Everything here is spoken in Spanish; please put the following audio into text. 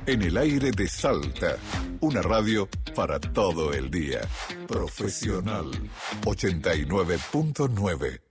En el aire de Salta, una radio para todo el día. Profesional 89.9.